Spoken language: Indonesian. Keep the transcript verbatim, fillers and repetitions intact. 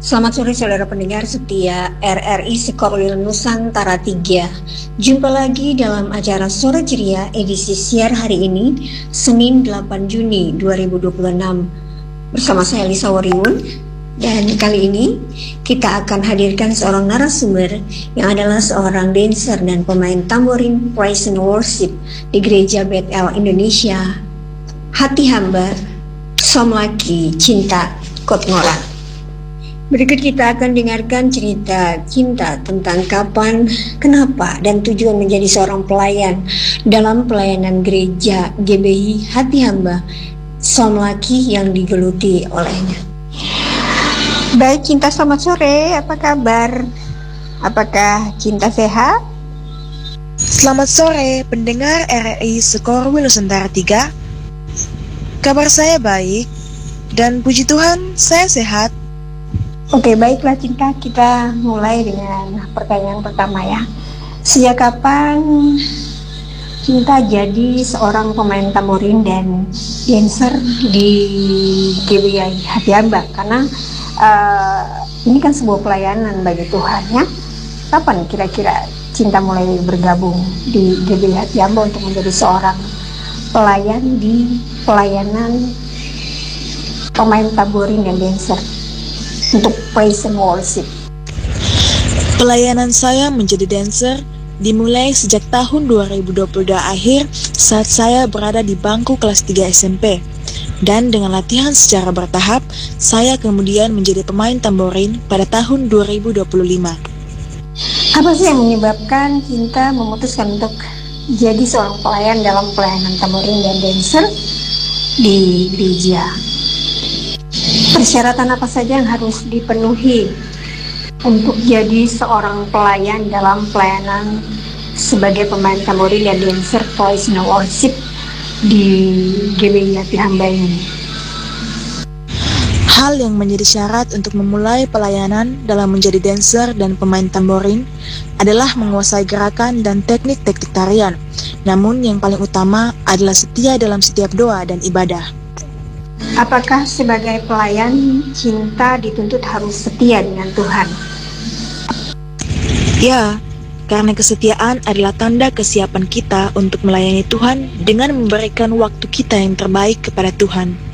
Selamat sore saudara pendengar setia R R I Sekorwil Nusantara tiga. Jumpa lagi dalam acara Sore Ceria edisi siar hari ini, Senin delapan Juni dua ribu dua puluh enam. Bersama saya Lisa Wariun, dan kali ini kita akan hadirkan seorang narasumber yang adalah seorang dancer dan pemain tamborin praise and worship di Gereja Bethel Indonesia, Hati Hamba, Somlaki Cinta Kotngora. Berikut kita akan dengarkan cerita cinta tentang kapan, kenapa, dan tujuan menjadi seorang pelayan dalam pelayanan gereja G B I Hati Hamba, Somlaki yang digeluti olehnya. Baik Cinta, selamat sore, apa kabar? Apakah Cinta sehat? Selamat sore pendengar R R I Sekorwil Nusantara tiga. Kabar saya baik dan puji Tuhan saya sehat. Oke, baiklah Cinta, kita mulai dengan pertanyaan pertama ya. Sejak kapan Cinta jadi seorang pemain tamborin dan dancer di G B I Hati Hamba? Karena uh, ini kan sebuah pelayanan bagi Tuhan ya. Kapan kira-kira Cinta mulai bergabung di G B I Hati Hamba untuk menjadi seorang pelayan di pelayanan pemain tamborin dan dancer untuk praise and worship? Pelayanan saya menjadi dancer dimulai sejak tahun dua ribu dua puluh dua akhir saat saya berada di bangku kelas tiga S M P. Dan dengan latihan secara bertahap, saya kemudian menjadi pemain tamborin pada tahun dua ribu dua puluh lima. Apa sih yang menyebabkan Cinta memutuskan untuk jadi seorang pelayan dalam pelayanan tamborin dan dancer di gereja? Persyaratan apa saja yang harus dipenuhi untuk jadi seorang pelayan dalam pelayanan sebagai pemain tamborin dan dancer praise and worship di G B I Hati Hamba ini? Hal yang menjadi syarat untuk memulai pelayanan dalam menjadi dancer dan pemain tamborin adalah menguasai gerakan dan teknik-teknik tarian. Namun yang paling utama adalah setia dalam setiap doa dan ibadah. Apakah sebagai pelayan Cinta dituntut harus setia dengan Tuhan? Ya, karena kesetiaan adalah tanda kesiapan kita untuk melayani Tuhan dengan memberikan waktu kita yang terbaik kepada Tuhan.